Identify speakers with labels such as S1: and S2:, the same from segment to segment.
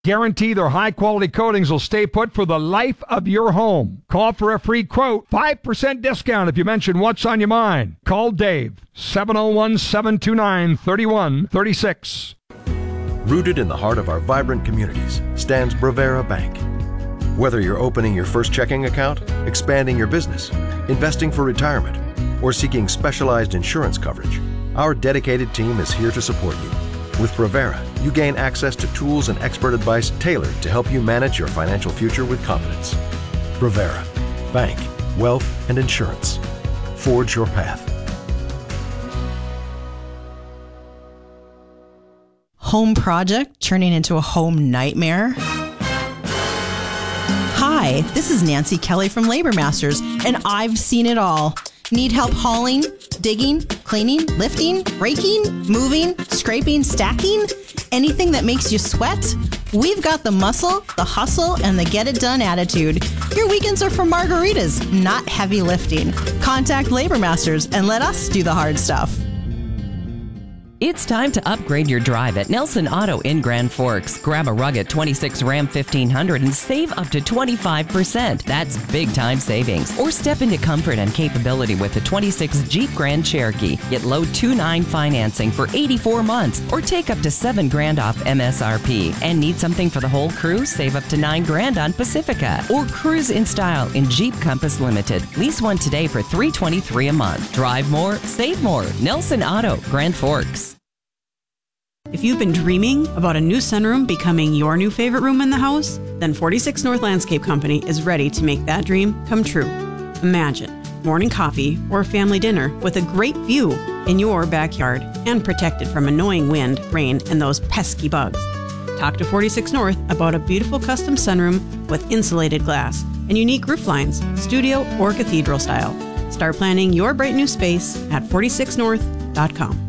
S1: Guarantee their high-quality coatings will stay put for the life of your home. Call for a free quote. 5% discount if you mention what's on your mind. Call Dave, 701-729-3136.
S2: Rooted in the heart of our vibrant communities stands Bravera Bank. Whether you're opening your first checking account, expanding your business, investing for retirement, or seeking specialized insurance coverage, our dedicated team is here to support you. With Bravera, you gain access to tools and expert advice tailored to help you manage your financial future with confidence. Bravera. Bank, wealth, and insurance. Forge your path.
S3: Home project turning into a home nightmare? Hi, this is Nancy Kelly from Labor Masters, and I've seen it all. Need help hauling, digging, cleaning, lifting, raking, moving, scraping, stacking? Anything that makes you sweat? We've got the muscle, the hustle, and the get-it-done attitude. Your weekends are for margaritas, not heavy lifting. Contact Labor Masters and let us do the hard stuff.
S4: It's time to upgrade your drive at Nelson Auto in Grand Forks. Grab a rugged 26 Ram 1500 and save up to 25%. That's big time savings. Or step into comfort and capability with the 26 Jeep Grand Cherokee. Get low 2.9 financing for 84 months or take up to $7,000 off MSRP. And need something for the whole crew? Save up to $9,000 on Pacifica. Or cruise in style in Jeep Compass Limited. Lease one today for $323 a month. Drive more, save more. Nelson Auto, Grand Forks.
S5: If you've been dreaming about a new sunroom becoming your new favorite room in the house, then 46 North Landscape Company is ready to make that dream come true. Imagine morning coffee or family dinner with a great view in your backyard and protected from annoying wind, rain, and those pesky bugs. Talk to 46 North about a beautiful custom sunroom with insulated glass and unique roof lines, studio or cathedral style. Start planning your bright new space at 46north.com.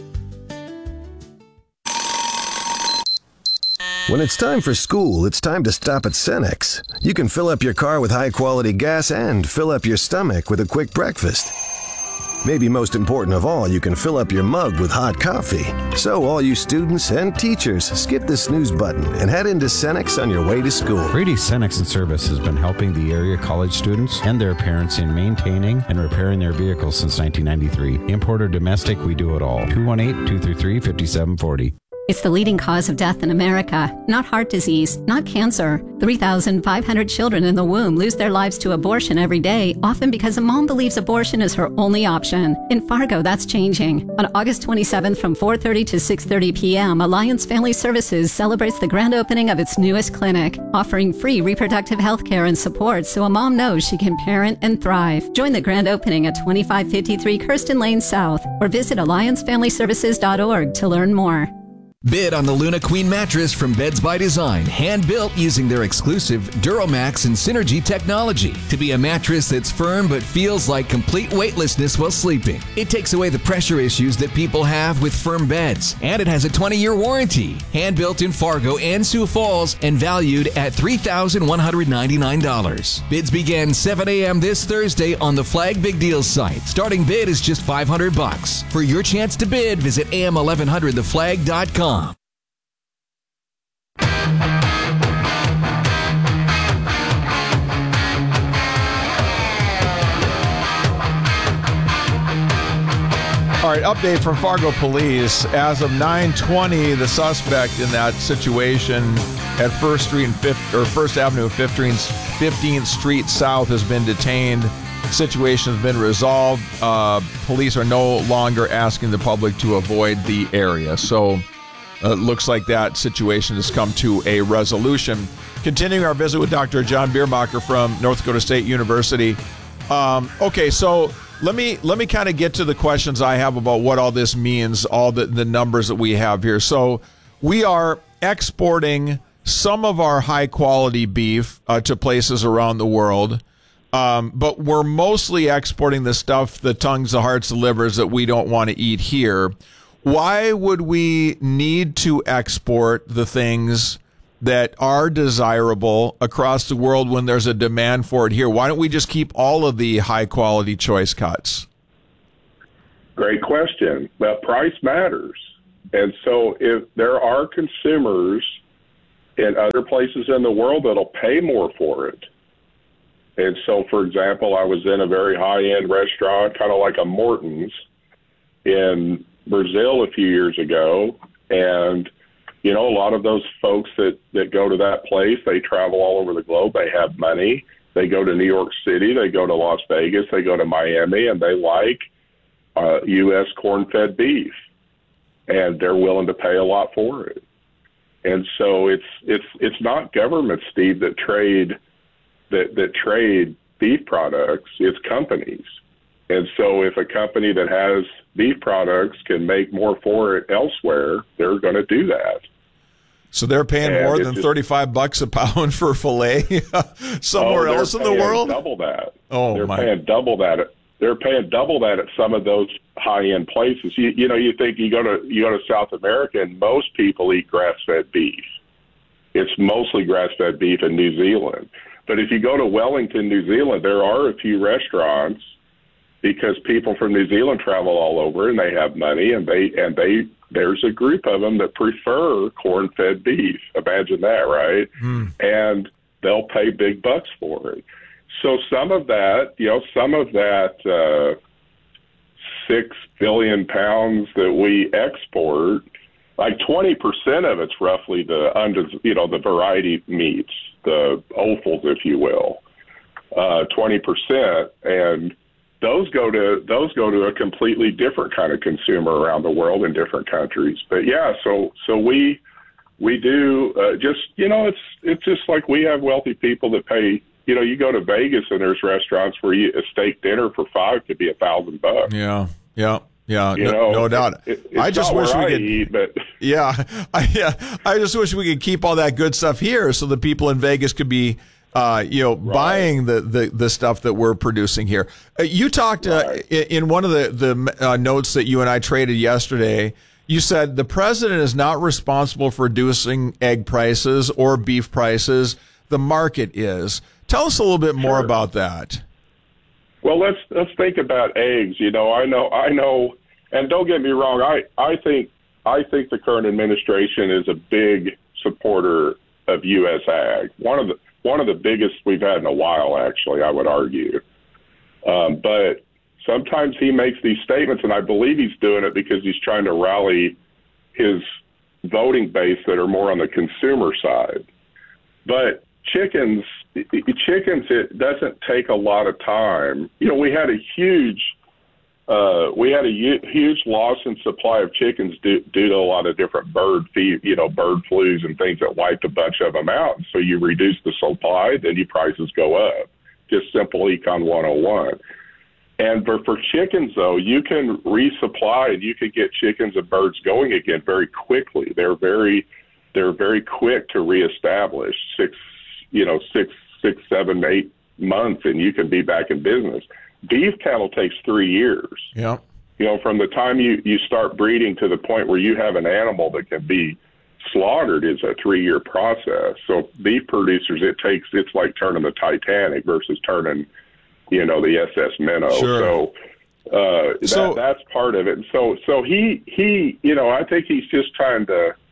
S6: When it's time for school, it's time to stop at Cenex. You can fill up your car with high-quality gas and fill up your stomach with a quick breakfast. Maybe most important of all, you can fill up your mug with hot coffee. So all you students and teachers, skip the snooze button and head into Cenex on your way to school.
S7: Brady Cenex and Service has been helping the area college students and their parents in maintaining and repairing their vehicles since 1993. Import or domestic, we do it all. 218-233-5740.
S8: It's the leading cause of death in America, not heart disease, not cancer. 3,500 children in the womb lose their lives to abortion every day, often because a mom believes abortion is her only option. In Fargo, that's changing. On August 27th from 4:30 to 6:30 p.m., Alliance Family Services celebrates the grand opening of its newest clinic, offering free reproductive health care and support so a mom knows she can parent and thrive. Join the grand opening at 2553 Kirsten Lane South or visit alliancefamilyservices.org to learn more.
S9: Bid on the Luna Queen mattress from Beds by Design, hand-built using their exclusive Duramax and Synergy technology to be a mattress that's firm but feels like complete weightlessness while sleeping. It takes away the pressure issues that people have with firm beds, and it has a 20-year warranty. Hand-built in Fargo and Sioux Falls and valued at $3,199. Bids begin 7 a.m. this Thursday on the Flag Big Deals site. Starting bid is just $500. For your chance to bid, visit am1100theflag.com.
S6: All
S10: right, update from Fargo Police. As of 9:20, the suspect in that situation at First Avenue and 15th Street South has been detained. Situation has been resolved. Police are no longer asking the public to avoid the area. So it looks like that situation has come to a resolution. Continuing our visit with Dr. John Biermacher from North Dakota State University. Okay, so let me kind of get to the questions I have about what all this means, all the numbers that we have here. So we are exporting some of our high-quality beef to places around the world, but we're mostly exporting the stuff, the tongues, the hearts, the livers that we don't want to eat here. Why would we need to export the things that are desirable across the world when there's a demand for it here? Why don't we just keep all of the high-quality choice cuts?
S11: Great question. But price matters. And so if there are consumers in other places in the world that'll pay more for it. And so, for example, I was in a very high-end restaurant, kind of like a Morton's, in Brazil a few years ago. And, you know, a lot of those folks that go to that place, they travel all over the globe. They have money. They go to New York City. They go to Las Vegas. They go to Miami, and they like U.S. corn-fed beef. And they're willing to pay a lot for it. And so it's not government, Steve, that trade beef products. It's companies. And so if a company that has beef products can make more for it elsewhere, they're going to do that.
S10: So they're paying more than $35 a pound for filet somewhere else in the world?
S11: Double that.
S10: Oh,
S11: they're paying double that. They're paying double that at some of those high-end places. You know, you think you go to South America, and most people eat grass-fed beef. It's mostly grass-fed beef in New Zealand. But if you go to Wellington, New Zealand, there are a few restaurants, because people from New Zealand travel all over and they have money, and there's a group of them that prefer corn-fed beef. Imagine that, right? And they'll pay big bucks for it. So some of that 6 billion pounds that we export, like 20% of it's roughly the variety meats, the offals, if you will, 20%, and those go to a completely different kind of consumer around the world in different countries. But yeah, so we do it's just like we have wealthy people that pay. You know, you go to Vegas and there's restaurants where a steak dinner for $5 could be $1,000.
S10: Yeah.
S11: You
S10: no doubt. I just wish we could
S11: eat, but
S10: I just wish we could keep all that good stuff here so the people in Vegas could be buying the stuff that we're producing here. You talked in one of the notes that you and I traded yesterday. You said the president is not responsible for reducing egg prices or beef prices. The market is. Tell us a little bit more about that.
S11: Well, let's think about eggs. You know, I know, and don't get me wrong. I think the current administration is a big supporter of U.S. ag. One of the biggest we've had in a while, actually, I would argue. But sometimes he makes these statements, and I believe he's doing it because he's trying to rally his voting base that are more on the consumer side. But chickens, it doesn't take a lot of time. You know, we had a huge loss in supply of chickens due to a lot of different bird flus and things that wiped a bunch of them out. So you reduce the supply, then your prices go up. Just simple econ 101. And for chickens, though, you can resupply and you can get chickens and birds going again very quickly. They're very quick to reestablish. 6, 7, 8 months, and you can be back in business. Beef cattle takes 3 years.
S10: Yeah.
S11: You know, from the time you start breeding to the point where you have an animal that can be slaughtered is a 3-year process. So beef producers, it's like turning the Titanic versus turning, the SS Minnow.
S10: Sure.
S11: So that's part of it. And so he I think he's just trying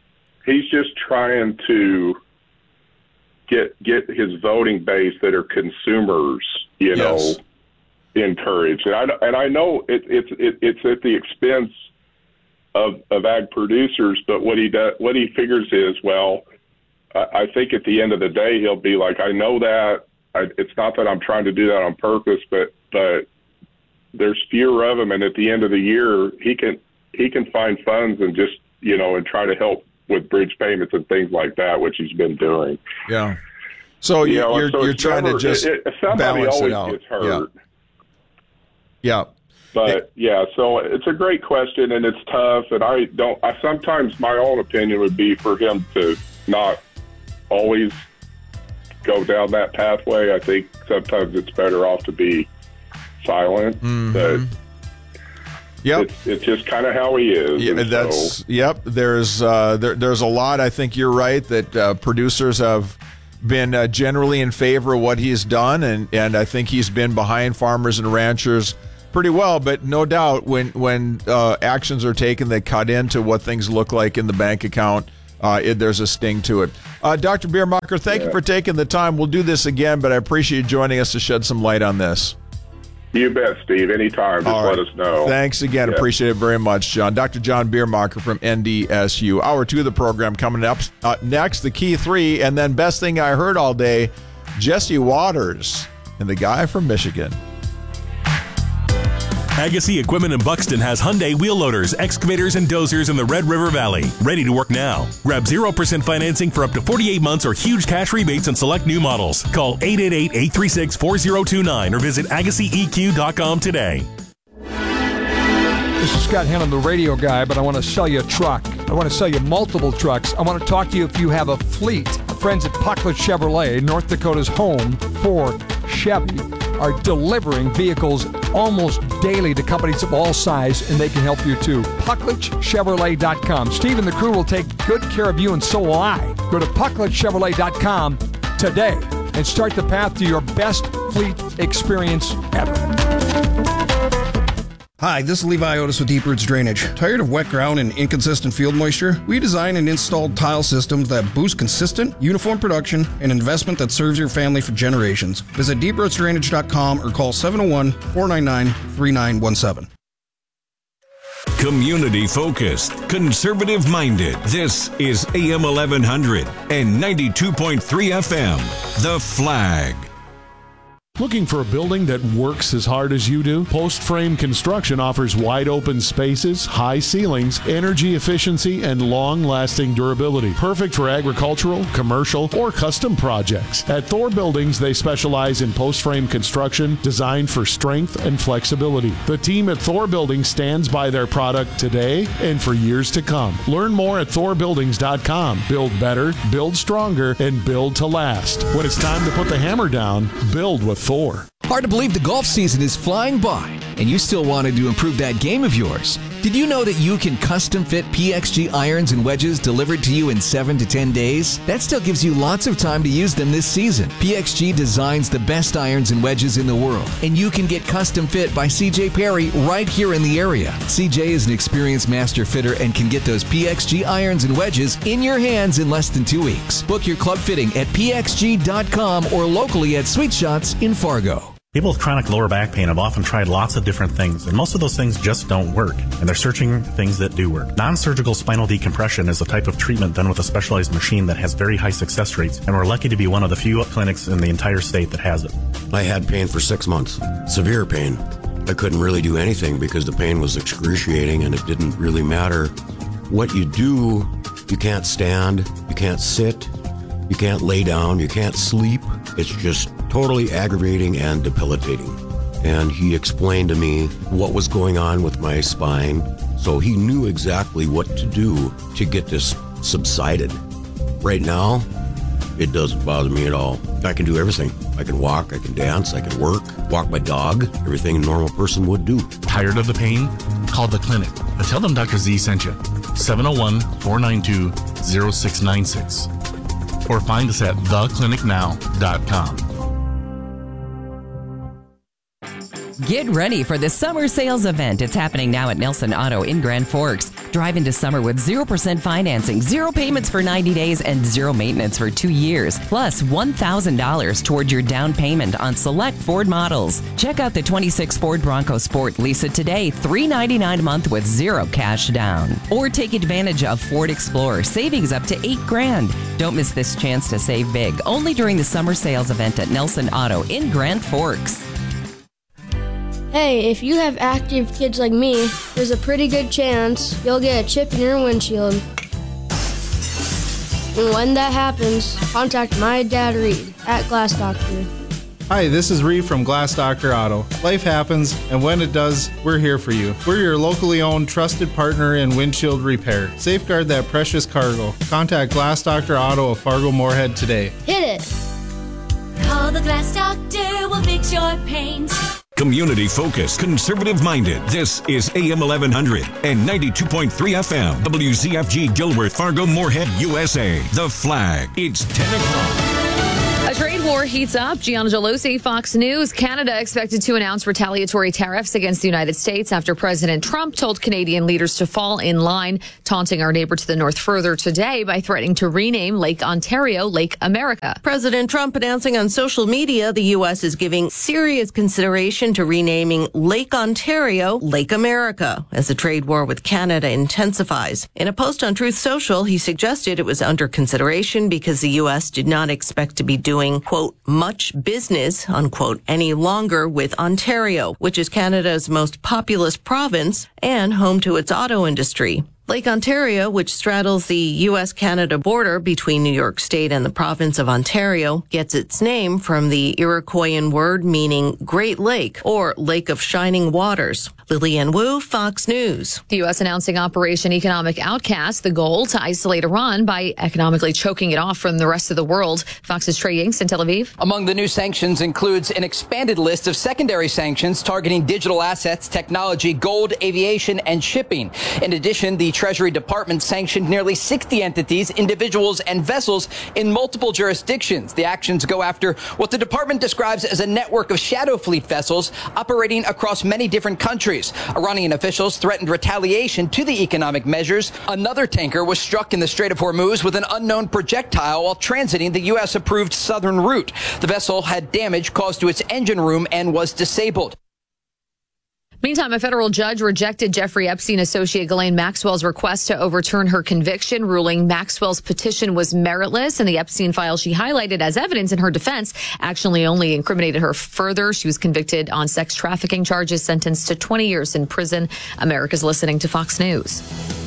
S11: to get his voting base that are consumers, encouraged. And I know it's at the expense of ag producers, but what he figures is, well, I think at the end of the day he'll be like, I know that it's not that I'm trying to do that on purpose, but there's fewer of them, and at the end of the year he can find funds and just and try to help with bridge payments and things like that, which he's been doing.
S10: Yeah. So you're trying to just
S11: somebody
S10: balance
S11: always
S10: it out.
S11: Gets hurt.
S10: Yeah.
S11: But so it's a great question, and it's tough. And sometimes my own opinion would be for him to not always go down that pathway. I think sometimes it's better off to be silent.
S10: Mm-hmm.
S11: But it's just kind of how he is.
S10: Yeah, There's a lot. I think you're right that producers have been generally in favor of what he's done, and I think he's been behind farmers and ranchers pretty well. But no doubt, when actions are taken that cut into what things look like in the bank account, there's a sting to it. Dr. Biermacher, thank you for taking the time. We'll do this again, but I appreciate you joining us to shed some light on this.
S11: You bet, Steve. Anytime. Just let us know.
S10: Thanks again. Yeah. Appreciate it very much, John. Dr. John Biermacher from NDSU. Hour 2 of the program coming up. Next, the Key 3, and then best thing I heard all day, Jesse Waters and the guy from Michigan.
S12: Agassi Equipment in Buxton has Hyundai wheel loaders, excavators, and dozers in the Red River Valley. Ready to work now. Grab 0% financing for up to 48 months or huge cash rebates on select new models. Call 888-836-4029 or visit AgassiEQ.com today.
S1: This is Scott Hannon, the radio guy, but I want to sell you a truck. I want to sell you multiple trucks. I want to talk to you if you have a fleet. Our friends at Pucklet Chevrolet, North Dakota's home for Chevy, are delivering vehicles almost daily to companies of all size, and they can help you too. PuckletChevrolet.com. Steve and the crew will take good care of you, and so will I. Go to PuckletChevrolet.com today and start the path to your best fleet experience ever.
S13: Hi, this is Levi Otis with Deep Roots Drainage. Tired of wet ground and inconsistent field moisture? We design and install tile systems that boost consistent, uniform production, and investment that serves your family for generations. Visit deeprootsdrainage.com or call 701-499-3917.
S14: Community focused, conservative minded. This is AM 1100 and 92.3 FM. The Flag.
S15: Looking for a building that works as hard as you do? Post Frame Construction offers wide open spaces, high ceilings, energy efficiency, and long-lasting durability. Perfect for agricultural, commercial, or custom projects. At Thor Buildings, they specialize in post frame construction designed for strength and flexibility. The team at Thor Buildings stands by their product today and for years to come. Learn more at thorbuildings.com. Build better, build stronger, and build to last. When it's time to put the hammer down, build with Thor.
S9: Hard to believe the golf season is flying by, and you still wanted to improve that game of yours. Did you know that you can custom fit PXG irons and wedges delivered to you in 7 to 10 days? That still gives you lots of time to use them this season. PXG designs the best irons and wedges in the world, and you can get custom fit by CJ Perry right here in the area. CJ is an experienced master fitter and can get those PXG irons and wedges in your hands in less than 2 weeks. Book your club fitting at pxg.com or locally at Sweet Shots in Fargo.
S16: People with chronic lower back pain have often tried lots of different things, and most of those things just don't work, and they're searching things that do work. Non-surgical spinal decompression is a type of treatment done with a specialized machine that has very high success rates, and we're lucky to be one of the few clinics in the entire state that has it.
S17: I had pain for 6 months, severe pain. I couldn't really do anything because the pain was excruciating, and it didn't really matter what you do. You can't stand, you can't sit, you can't lay down, you can't sleep. It's just totally aggravating and debilitating. And he explained to me what was going on with my spine, so he knew exactly what to do to get this subsided. Right now, it doesn't bother me at all. I can do everything. I can walk, I can dance, I can work, walk my dog, everything a normal person would do.
S16: Tired of the pain? Call the clinic and tell them Dr. Z sent you. 701-492-0696. Or find us at theclinicnow.com.
S4: Get ready for the summer sales event. It's happening now at Nelson Auto in Grand Forks. Drive into summer with 0% financing, 0 payments for 90 days, and 0 maintenance for 2 years. Plus $1,000 toward your down payment on select Ford models. Check out the 26 Ford Bronco Sport. Lease it today, $399 a month with 0 cash down. Or take advantage of Ford Explorer, savings up to $8,000. Don't miss this chance to save big. Only during the summer sales event at Nelson Auto in Grand Forks.
S18: Hey, if you have active kids like me, there's a pretty good chance you'll get a chip in your windshield. And when that happens, contact my dad Reed at Glass Doctor.
S19: Hi, this is Reed from Glass Doctor Auto. Life happens, and when it does, we're here for you. We're your locally owned, trusted partner in windshield repair. Safeguard that precious cargo. Contact Glass Doctor Auto of Fargo Moorhead today.
S18: Hit it!
S20: Call the Glass Doctor, we'll fix your paint.
S14: Community focused, conservative minded. This is AM 1100 and 92.3 FM. WZFG Gilworth, Fargo, Moorhead, USA. The Flag. It's 10 o'clock.
S21: A trade war heats up. Gianna Gelosi, Fox News. Canada expected to announce retaliatory tariffs against the United States after President Trump told Canadian leaders to fall in line, taunting our neighbor to the north further today by threatening to rename Lake Ontario Lake America.
S22: President Trump announcing on social media the U.S. is giving serious consideration to renaming Lake Ontario Lake America as the trade war with Canada intensifies. In a post on Truth Social, he suggested it was under consideration because the U.S. did not expect to be doing, quote, much business, unquote, any longer with Ontario, which is Canada's most populous province and home to its auto industry. Lake Ontario, which straddles the U.S.-Canada border between New York State and the province of Ontario, gets its name from the Iroquoian word meaning Great Lake or Lake of Shining Waters. Lillian Wu, Fox News.
S21: The U.S. announcing Operation Economic Outcast, the goal to isolate Iran by economically choking it off from the rest of the world. Fox's Trey Yingst in Tel Aviv.
S23: Among the new sanctions includes an expanded list of secondary sanctions targeting digital assets, technology, gold, aviation, and shipping. In addition, the Treasury Department sanctioned nearly 60 entities, individuals, and vessels in multiple jurisdictions. The actions go after what the department describes as a network of shadow fleet vessels operating across many different countries. Iranian officials threatened retaliation to the economic measures. Another tanker was struck in the Strait of Hormuz with an unknown projectile while transiting the U.S.-approved southern route. The vessel had damage caused to its engine room and was disabled.
S21: Meantime, a federal judge rejected Jeffrey Epstein associate Ghislaine Maxwell's request to overturn her conviction, ruling Maxwell's petition was meritless, and the Epstein file she highlighted as evidence in her defense actually only incriminated her further. She was convicted on sex trafficking charges, sentenced to 20 years in prison. America's listening to Fox News.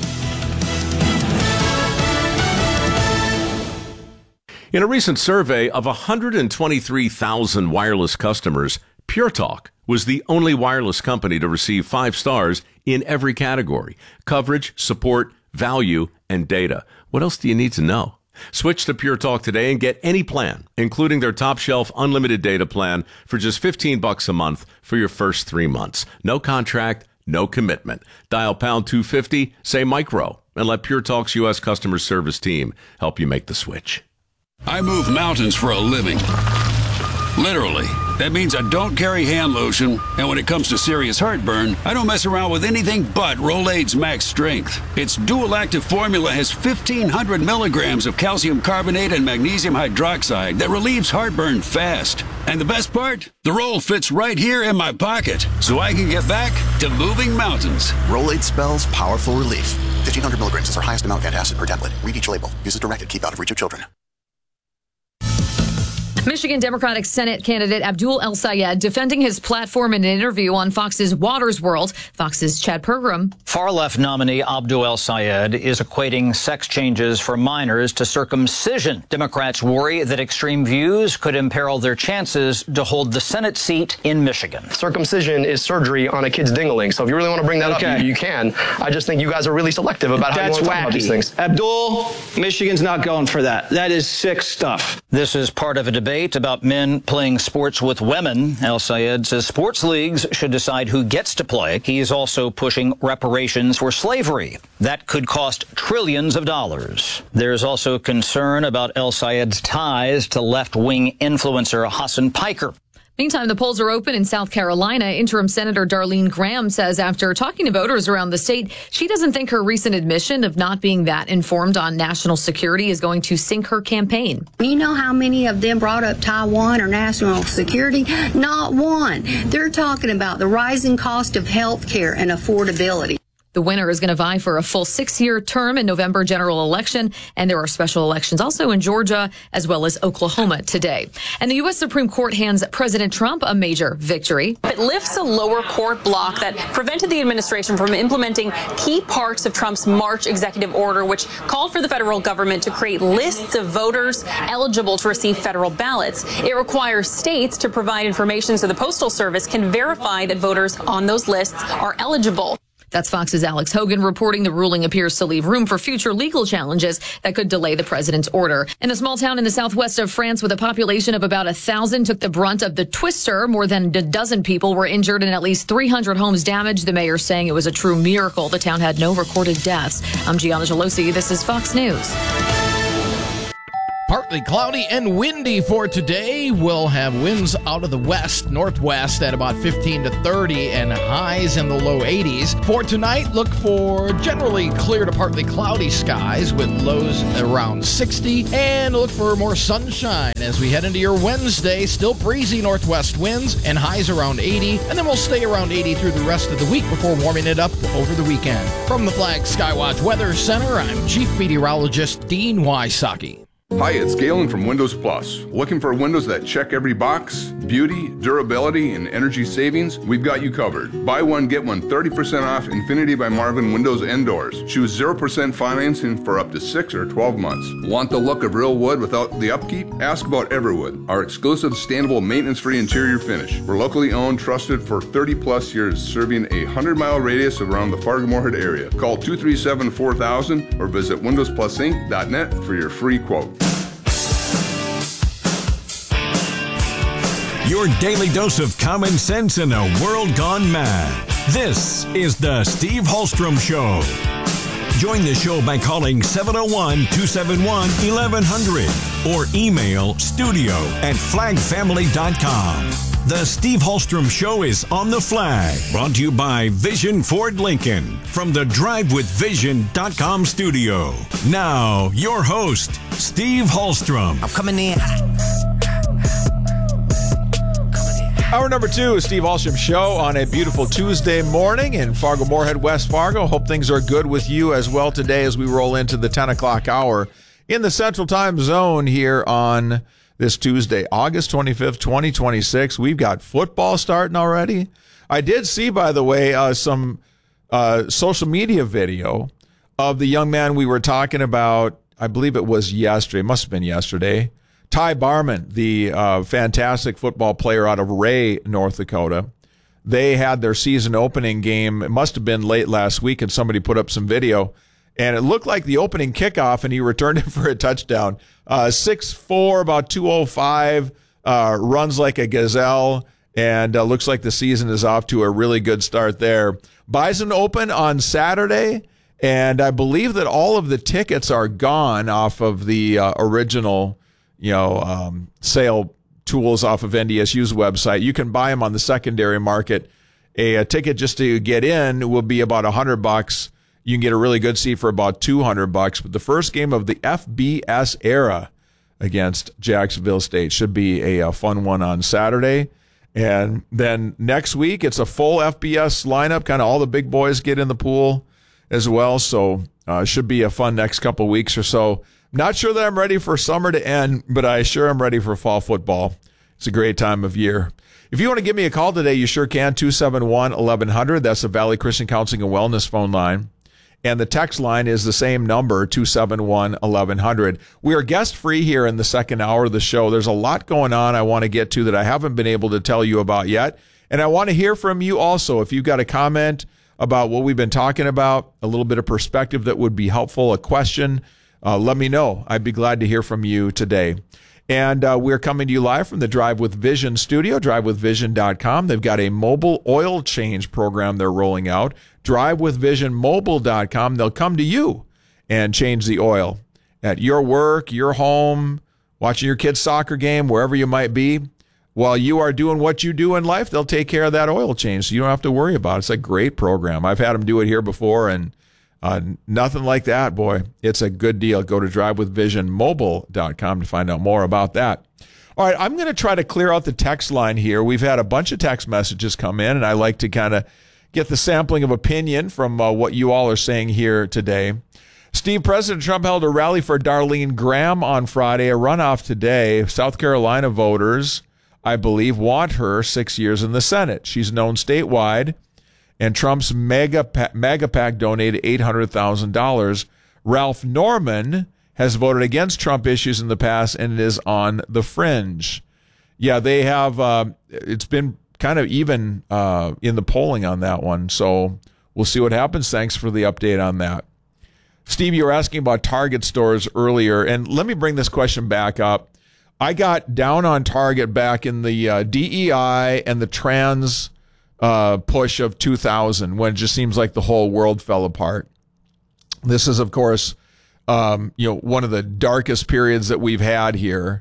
S24: In a recent survey of 123,000 wireless customers, Pure Talk was the only wireless company to receive 5 stars in every category: coverage, support, value, and data. What else do you need to know? Switch to Pure Talk today and get any plan, including their top shelf unlimited data plan, for just $15 a month for your first 3 months. No contract, no commitment. Dial pound 250, say micro, and let Pure Talk's U.S. customer service team help you make the switch.
S25: I move mountains for a living. Literally. That means I don't carry hand lotion, and when it comes to serious heartburn, I don't mess around with anything but Rolaids Max Strength. Its dual-active formula has 1,500 milligrams of calcium carbonate and magnesium hydroxide that relieves heartburn fast. And the best part? The roll fits right here in my pocket, so I can get back to moving mountains.
S26: Rolaids spells powerful relief. 1,500 milligrams is our highest amount of antacid per tablet. Read each label. Use as directed. Keep out of reach of children.
S21: Michigan Democratic Senate candidate Abdul El-Sayed defending his platform in an interview on Fox's Watters World. Fox's Chad Pergram.
S27: Far-left nominee Abdul El-Sayed is equating sex changes for minors to circumcision. Democrats worry that extreme views could imperil their chances to hold the Senate seat in Michigan.
S28: Circumcision is surgery on a kid's dingling, so if you really want to bring that up, you can. I just think you guys are really selective about how you want to talk about these things.
S27: Abdul, Michigan's not going for that. That is sick stuff. This is part of a debate about men playing sports with women. El-Sayed says sports leagues should decide who gets to play. He is also pushing reparations for slavery. That could cost trillions of dollars. There's also concern about El-Sayed's ties to left-wing influencer Hassan Piker.
S21: Meantime, the polls are open in South Carolina. Interim Senator Darlene Graham says after talking to voters around the state, she doesn't think her recent admission of not being that informed on national security is going to sink her campaign.
S29: You know how many of them brought up Taiwan or national security? Not one. They're talking about the rising cost of health care and affordability.
S21: The winner is going to vie for a full 6-year term in November general election, and there are special elections also in Georgia as well as Oklahoma today. And the U.S. Supreme Court hands President Trump a major victory.
S30: It lifts a lower court block that prevented the administration from implementing key parts of Trump's March executive order, which called for the federal government to create lists of voters eligible to receive federal ballots. It requires states to provide information so the Postal Service can verify that voters on those lists are eligible.
S21: That's Fox's Alex Hogan reporting the ruling appears to leave room for future legal challenges that could delay the president's order. And a small town in the southwest of France with a population of about 1,000 took the brunt of the twister. More than a dozen people were injured and at least 300 homes damaged. The mayor saying it was a true miracle. The town had no recorded deaths. I'm Gianna Gelosi. This is Fox News.
S1: Partly cloudy and windy for today. We'll have winds out of the west, northwest at about 15 to 30 and highs in the low 80s. For tonight, look for generally clear to partly cloudy skies with lows around 60. And look for more sunshine as we head into your Wednesday. Still breezy northwest winds and highs around 80. And then we'll stay around 80 through the rest of the week before warming it up over the weekend. From the Flag Skywatch Weather Center, I'm Chief Meteorologist Dean Wysocki.
S2: Hi, it's Galen from Windows Plus. Looking for windows that check every box? Beauty, durability, and energy savings? We've got you covered. Buy one, get one 30% off Infinity by Marvin windows and doors. Choose 0% financing for up to 6 or 12 months. Want the look of real wood without the upkeep? Ask about Everwood, our exclusive sustainable maintenance-free interior finish. We're locally owned, trusted for 30 plus years, serving a 100-mile radius around the Fargo-Moorhead area. Call 237-4000 or visit windowsplusinc.net for your free quote.
S14: Your daily dose of common sense in a world gone mad. This is the Steve Hallstrom Show. Join the show by calling 701-271-1100 or email studio@flagfamily.com. The Steve Hallstrom Show is on the Flag, brought to you by Vision Ford Lincoln from the DriveWithVision.com studio. Now, your host, Steve Hallstrom.
S3: I'm coming in.
S5: Hour number 2 is Steve Hallstrom Show on a beautiful Tuesday morning in Fargo-Moorhead, West Fargo. Hope things are good with you as well today as we roll into the 10 o'clock hour in the Central Time Zone here on this Tuesday, August 25th, 2026. We've got football starting already. I did see, by the way, some social media video of the young man we were talking about. I believe it was yesterday. It must have been yesterday. Ty Barman, the fantastic football player out of Ray, North Dakota. They had their season opening game. It must have been late last week, and somebody put up some video. And it looked like the opening kickoff, and he returned it for a touchdown. 6'4", about 205, runs like a gazelle, and looks like the season is off to a really good start there. Bison Open on Saturday, and I believe that all of the tickets are gone off of the original sale tools off of NDSU's website. You can buy them on the secondary market. A ticket just to get in will be about $100. You can get a really good seat for about $200. But the first game of the FBS era against Jacksonville State should be a fun one on Saturday. And then next week, it's a full FBS lineup. Kind of all the big boys get in the pool as well. So it should be a fun next couple weeks or so. Not sure that I'm ready for summer to end, but I sure am ready for fall football. It's a great time of year. If you want to give me a call today, you sure can. 271-1100. That's the Valley Christian Counseling and Wellness phone line. And the text line is the same number, 271-1100. We are guest-free here in the second hour of the show. There's a lot going on I want to get to that I haven't been able to tell you about yet. And I want to hear from you also. If you've got a comment about what we've been talking about, a little bit of perspective that would be helpful, a question, let me know. I'd be glad to hear from you today. And we're coming to you live from the Drive with Vision studio, drivewithvision.com. They've got a mobile oil change program they're rolling out. Drivewithvisionmobile.com. They'll come to you and change the oil at your work, your home, watching your kid's soccer game, wherever you might be. While you are doing what you do in life, they'll take care of that oil change, so you don't have to worry about it. It's a great program. I've had them do it here before, and nothing like that, boy. It's a good deal. Go to drivewithvisionmobile.com to find out more about that. All right, I'm going to try to clear out the text line here. We've had a bunch of text messages come in, and I like to kind of get the sampling of opinion from what you all are saying here today. Steve, President Trump held a rally for Darlene Graham on Friday, a runoff today. South Carolina voters, I believe, want her 6 years in the Senate. She's known statewide. And Trump's MAGA PAC donated $800,000. Ralph Norman has voted against Trump issues in the past and is on the fringe. Yeah, they have. It's been kind of even in the polling on that one. So we'll see what happens. Thanks for the update on that. Steve, you were asking about Target stores earlier, and let me bring this question back up. I got down on Target back in the DEI and the trans push of 2000, when it just seems like the whole world fell apart. This is, of course, one of the darkest periods that we've had here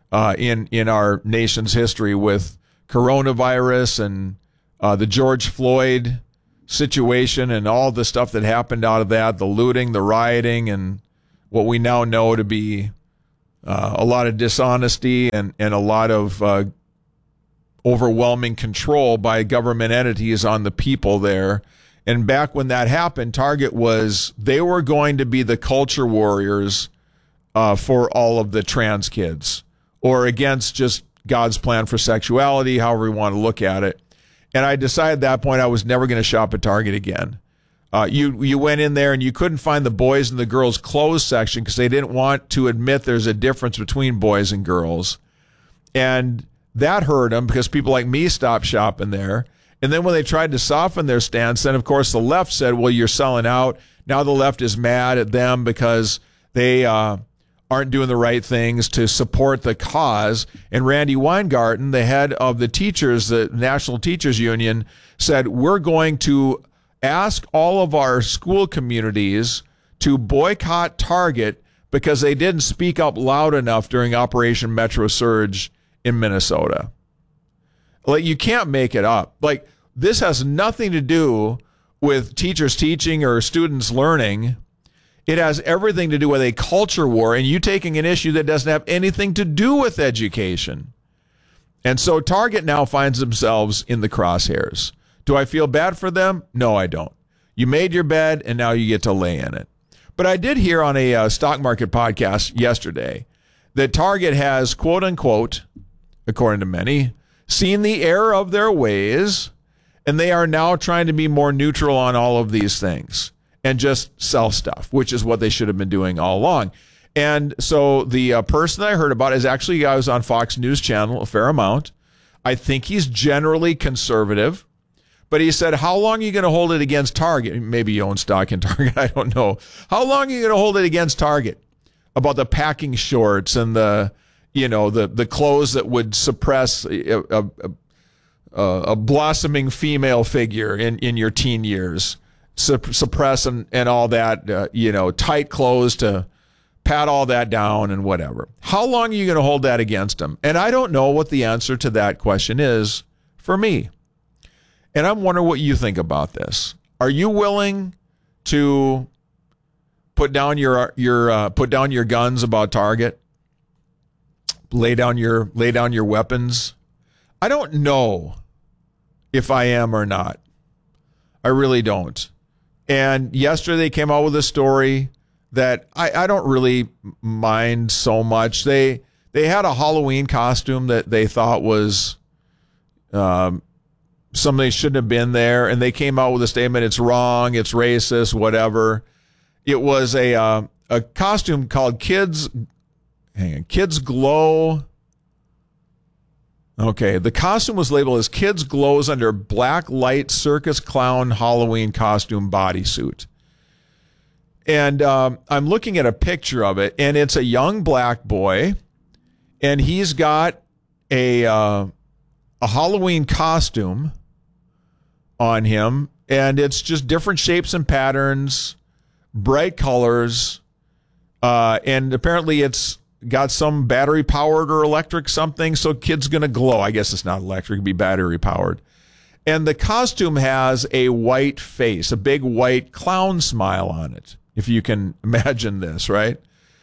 S5: in our nation's history with coronavirus and the George Floyd situation and all the stuff that happened out of that, the looting, the rioting, and what we now know to be a lot of dishonesty and a lot of overwhelming control by government entities on the people there. And back when that happened, Target they were going to be the culture warriors for all of the trans kids, or against just God's plan for sexuality, however you want to look at it. And I decided at that point I was never going to shop at Target again. You went in there and you couldn't find the boys and the girls clothes section because they didn't want to admit there's a difference between boys and girls. And that hurt them because people like me stopped shopping there. And then when they tried to soften their stance, then of course the left said, well, you're selling out. Now the left is mad at them because they aren't doing the right things to support the cause. And Randy Weingarten, the head of the National Teachers Union, said, we're going to ask all of our school communities to boycott Target because they didn't speak up loud enough during Operation Metro Surge in Minnesota. Like, you can't make it up. Like, this has nothing to do with teachers teaching or students learning. It has everything to do with a culture war and you taking an issue that doesn't have anything to do with education. And so Target now finds themselves in the crosshairs. Do I feel bad for them? No, I don't. You made your bed and now you get to lay in it. But I did hear on a stock market podcast yesterday that Target has, quote unquote, according to many, seen the error of their ways, and they are now trying to be more neutral on all of these things and just sell stuff, which is what they should have been doing all along. And so the person that I heard about is actually a guy who's on Fox News Channel a fair amount. I think he's generally conservative, but he said, how long are you going to hold it against Target? Maybe you own stock in Target. I don't know. How long are you going to hold it against Target about the packing shorts and the clothes that would suppress a blossoming female figure in your teen years, suppress and all that, tight clothes to pat all that down and whatever. How long are you going to hold that against them? And I don't know what the answer to that question is for me. And I'm wondering what you think about this. Are you willing to put down your guns about Target? Lay down your weapons? I don't know if I am or not. I really don't. And yesterday they came out with a story that I don't really mind so much. They had a Halloween costume that they thought was something shouldn't have been there, and they came out with a statement, it's wrong, it's racist, whatever. It was a costume called Kids Glow. Okay, the costume was labeled as Kids Glows under Black Light Circus Clown Halloween Costume Bodysuit. And I'm looking at a picture of it, and it's a young black boy, and he's got a Halloween costume on him, and it's just different shapes and patterns, bright colors, and apparently it's got some battery powered or electric something, so kid's gonna glow. I guess it's not electric, it'd be battery powered. And the costume has a white face, a big white clown smile on it, if you can imagine this, right?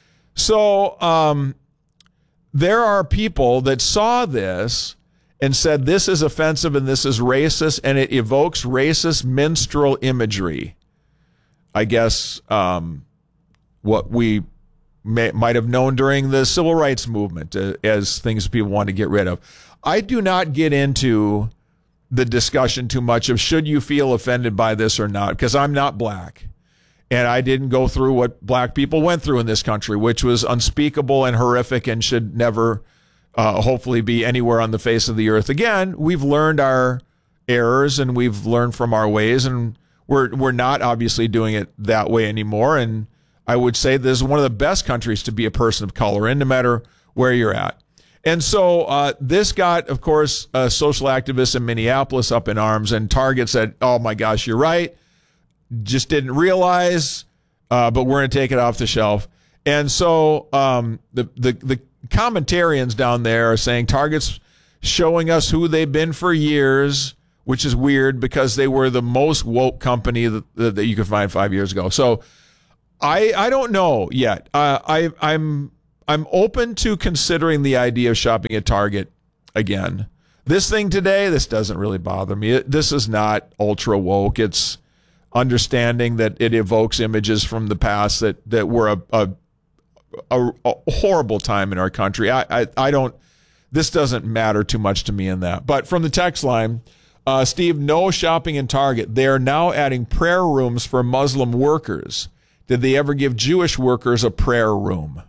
S5: So there are people that saw this and said this is offensive and this is racist, and it evokes racist minstrel imagery. I guess what we might have known during the civil rights movement as things people want to get rid of. I do not get into the discussion too much of should you feel offended by this or not, because I'm not black. And I didn't go through what black people went through in this country, which was unspeakable and horrific and should never hopefully be anywhere on the face of the earth again. We've learned our errors and we've learned from our ways, and we're not obviously doing it that way anymore. And I would say this is one of the best countries to be a person of color in, no matter where you're at. And so this got, of course, social activists in Minneapolis up in arms, and Target said, oh my gosh, you're right. Just didn't realize. but we're going to take it off the shelf. And so the commentarians down there are saying Target's showing us who they've been for years, which is weird because they were the most woke company that you could find 5 years ago. So I don't know yet. I'm open to considering the idea of shopping at Target again. This thing today, this doesn't really bother me. This is not ultra woke. It's understanding that it evokes images from the past that were a horrible time in our country. I don't. This doesn't matter too much to me in that. But from the text line, Steve, no shopping in Target. They are now adding prayer rooms for Muslim workers. Did they ever give Jewish workers a prayer room?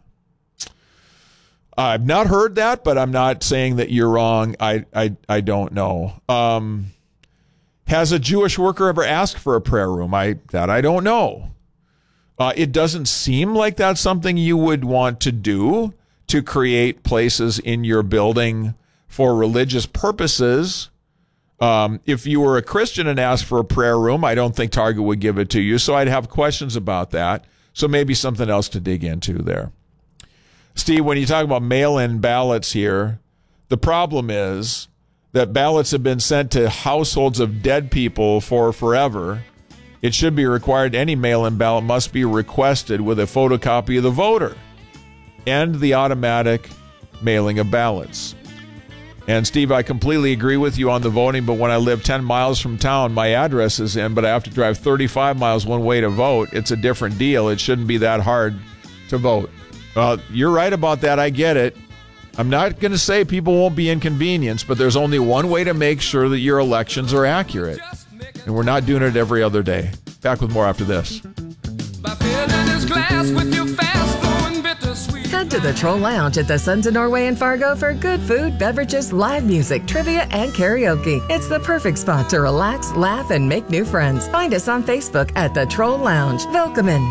S5: I've not heard that, but I'm not saying that you're wrong. I don't know. Has a Jewish worker ever asked for a prayer room? I don't know. It doesn't seem like that's something you would want to do, to create places in your building for religious purposes. If you were a Christian and asked for a prayer room, I don't think Target would give it to you. So I'd have questions about that. So maybe something else to dig into there. Steve, when you talk about mail-in ballots here, the problem is that ballots have been sent to households of dead people for forever. It should be required any mail-in ballot must be requested with a photocopy of the voter and the automatic mailing of ballots. And Steve, I completely agree with you on the voting, but when I live 10 miles from town, my address is in, but I have to drive 35 miles one way to vote. It's a different deal. It shouldn't be that hard to vote. Well, you're right about that. I get it. I'm not going to say people won't be inconvenienced, but there's only one way to make sure that your elections are accurate. And we're not doing it every other day. Back with more after this.
S3: Head to the Troll Lounge at the Sons of Norway in Fargo for good food, beverages, live music, trivia, and karaoke. It's the perfect spot to relax, laugh, and make new friends. Find us on Facebook at the Troll Lounge. Welcome.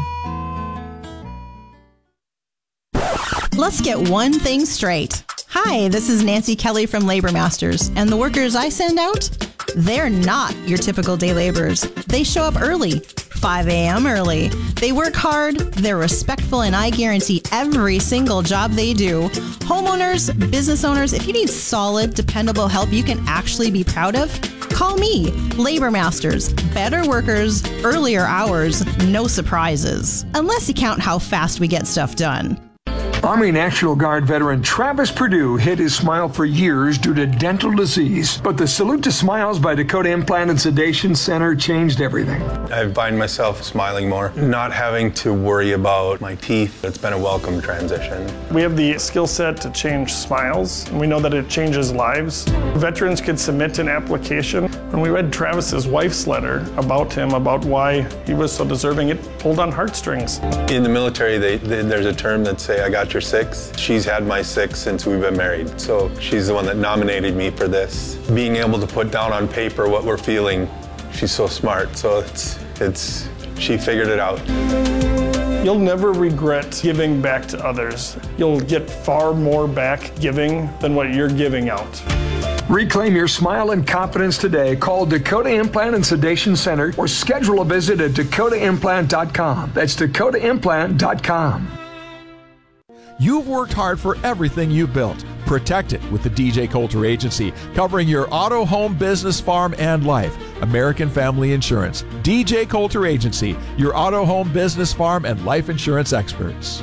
S6: Let's get one thing straight. Hi, this is Nancy Kelly from Labor Masters, and the workers I send out, they're not your typical day laborers. They show up early, 5 a.m. early. They work hard, they're respectful, and I guarantee every single job they do. Homeowners, business owners, if you need solid, dependable help you can actually be proud of, call me. Labor Masters. Better workers, earlier hours, no surprises. Unless you count how fast we get stuff done.
S7: Army National Guard veteran Travis Perdue hid his smile for years due to dental disease. But the Salute to Smiles by Dakota Implant and Sedation Center changed everything.
S8: I find myself smiling more, not having to worry about my teeth. It's been a welcome transition.
S9: We have the skill set to change smiles, and we know that it changes lives. Veterans could submit an application. When we read Travis's wife's letter about him, about why he was so deserving, it pulled on heartstrings.
S8: In the military, there's a term that say, I got your six. She's had my six since we've been married. So she's the one that nominated me for this. Being able to put down on paper what we're feeling, she's so smart. So she figured it out.
S9: You'll never regret giving back to others. You'll get far more back giving than what you're giving out.
S7: Reclaim your smile and confidence today. Call Dakota Implant and Sedation Center or schedule a visit at dakotaimplant.com. That's dakotaimplant.com.
S5: You've worked hard for everything you built. Protect it with the DJ Coulter Agency, covering your auto, home, business, farm, and life. American Family Insurance. DJ Coulter Agency, your auto, home, business, farm, and life insurance experts.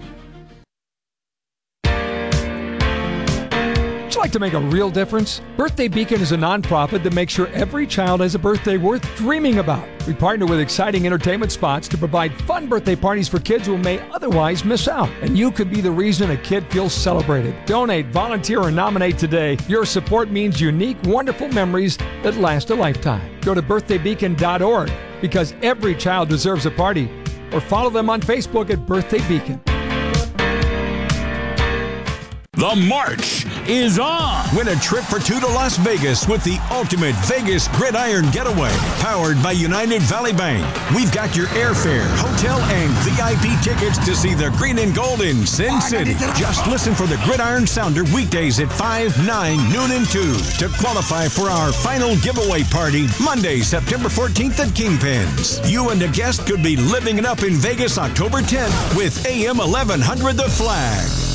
S10: Would you like to make a real difference? Birthday Beacon is a nonprofit that makes sure every child has a birthday worth dreaming about. We partner with exciting entertainment spots to provide fun birthday parties for kids who may otherwise miss out. And you could be the reason a kid feels celebrated. Donate, volunteer, or nominate today. Your support means unique, wonderful memories that last a lifetime. Go to birthdaybeacon.org because every child deserves a party. Or follow them on Facebook at Birthday Beacon.
S14: The march is on. Win a trip for two to Las Vegas with the ultimate Vegas Gridiron Getaway, powered by United Valley Bank. We've got your airfare, hotel, and VIP tickets to see the green and gold in Sin City. Just listen for the Gridiron Sounder weekdays at 5, 9, noon, and 2 to qualify for our final giveaway party Monday, September 14th at Kingpins. You and a guest could be living it up in Vegas October 10th with AM 1100 The Flag.